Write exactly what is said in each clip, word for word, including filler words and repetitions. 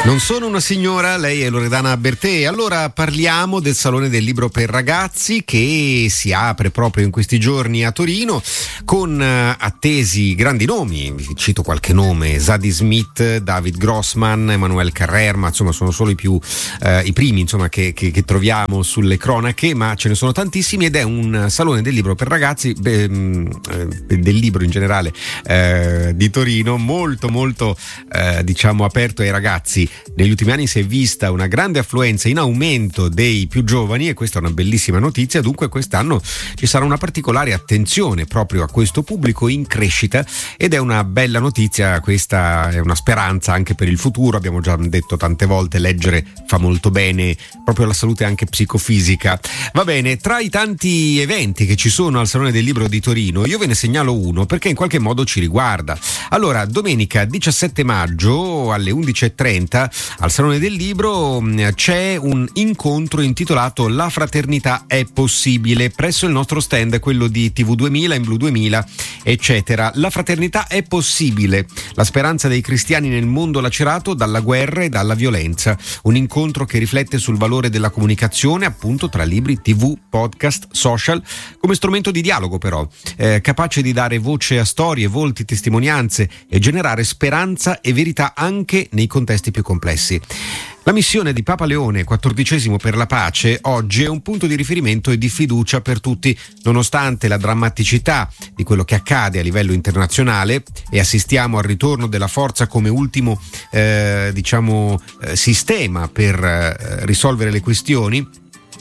Non sono una signora, lei è Loredana Bertè. Allora parliamo del Salone del Libro per Ragazzi che si apre proprio in questi giorni a Torino con uh, attesi grandi nomi. Vi cito qualche nome: Zadie Smith, David Grossman, Emmanuel Carrère, ma insomma sono solo i più uh, i primi insomma che, che, che troviamo sulle cronache, ma ce ne sono tantissimi ed è un Salone del Libro per Ragazzi, beh, mh, del libro in generale uh, di Torino, molto molto uh, diciamo aperto ai ragazzi. Negli ultimi anni si è vista una grande affluenza in aumento dei più giovani e questa è una bellissima notizia. Dunque quest'anno ci sarà una particolare attenzione proprio a questo pubblico in crescita ed è una bella notizia, questa è una speranza anche per il futuro. Abbiamo già detto tante volte, leggere fa molto bene proprio alla salute anche psicofisica. Va bene, tra i tanti eventi che ci sono al Salone del Libro di Torino io ve ne segnalo uno perché in qualche modo ci riguarda. Allora, domenica diciassette maggio alle undici e trenta al Salone del Libro c'è un incontro intitolato La fraternità è possibile presso il nostro stand, quello di T V duemila, in Blu duemila, eccetera. La fraternità è possibile, la speranza dei cristiani nel mondo lacerato dalla guerra e dalla violenza. Un incontro che riflette sul valore della comunicazione appunto tra libri, tv, podcast, social, come strumento di dialogo però, eh, capace di dare voce a storie, volti, testimonianze e generare speranza e verità anche nei contesti più complessi. La missione di Papa Leone quattordicesimo per la pace oggi è un punto di riferimento e di fiducia per tutti, nonostante la drammaticità di quello che accade a livello internazionale e assistiamo al ritorno della forza come ultimo eh, diciamo eh, sistema per eh, risolvere le questioni.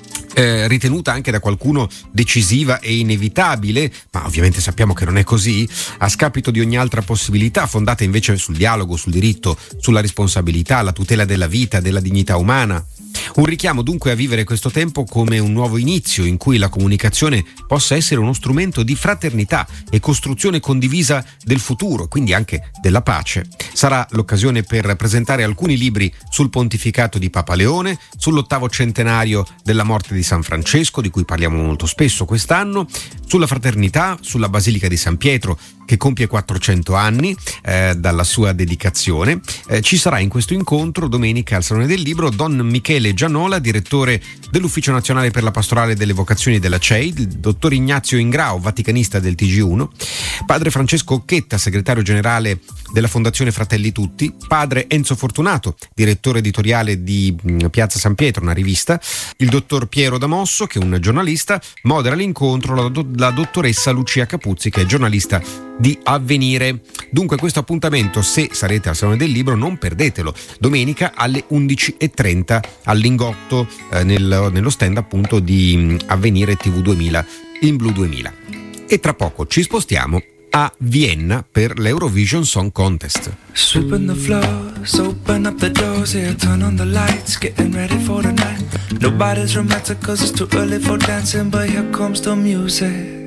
Eh, ritenuta anche da qualcuno decisiva e inevitabile, ma ovviamente sappiamo che non è così, a scapito di ogni altra possibilità fondata invece sul dialogo, sul diritto, sulla responsabilità, la tutela della vita, della dignità umana. Un richiamo dunque a vivere questo tempo come un nuovo inizio in cui la comunicazione possa essere uno strumento di fraternità e costruzione condivisa del futuro, quindi anche della pace. Sarà l'occasione per presentare alcuni libri sul pontificato di Papa Leone, sull'ottavo centenario della morte di San Francesco, di cui parliamo molto spesso quest'anno, sulla fraternità, sulla Basilica di San Pietro che compie quattrocento anni eh, dalla sua dedicazione. Eh, ci sarà in questo incontro domenica al Salone del Libro Don Michele Gianola, direttore dell'Ufficio Nazionale per la Pastorale delle Vocazioni della C E I, il dottor Ignazio Ingrao, vaticanista del T G uno, padre Francesco Occhetta, segretario generale della Fondazione Fratelli Tutti, padre Enzo Fortunato, direttore editoriale di Piazza San Pietro, una rivista, il dottor Piero Damosso, che è un giornalista, modera l'incontro la, do- la dottoressa Lucia Capuzzi, che è giornalista di Avvenire. Dunque questo appuntamento, se sarete al Salone del Libro, non perdetelo, domenica alle undici e trenta al Lingotto, eh, nel, nello stand appunto di Avvenire T V duemila in Blu duemila. E tra poco ci spostiamo a Vienna per l'Eurovision Song Contest. Sweeping the floors, open up the doors, yeah, turn on the lights, getting ready for the night. Nobody's romantic cause it's too early for dancing, but here comes the music.